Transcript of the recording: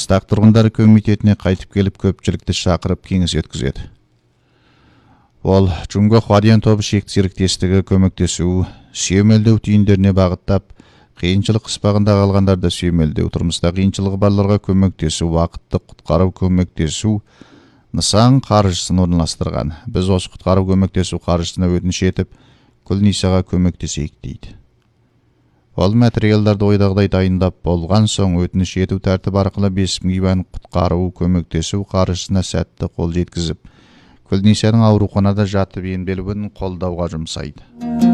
Қыстақ тұрғындары комитетіне қайтып келіп көпшілікті шақырып кеңес өткізеді. Ол Чунго Хвадиян тобы шекті серіктестігі көмектесу, сүйемелдеу түйіндеріне бағыттап, қиыншылық қыспағында қалғандарды сүйемелдеу, тұрмыста қиыншылығы барларға көмектесу, уақытты құтқару көмектесу, нысан қаржысын орналастырған. Біз осы құтқару көмектесу қаржысына өтініш етіп, Күлнисаға көмектесейік дейді. Ол материалдарды ойдағыдай дайындап болған соң өтініш ету тәртібі арқылы Бесмгибаны құтқару көмектесу қаржысына сәтті қол жеткізіп, Күлнисаның ауруханада жатып емделуін қолдауға жұмсайды.